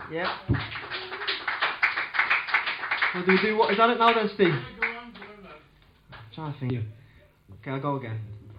Yeah. Well, do we do what? Is that it now then, Steve? Go on, I'm trying to think. Okay, I'll go again.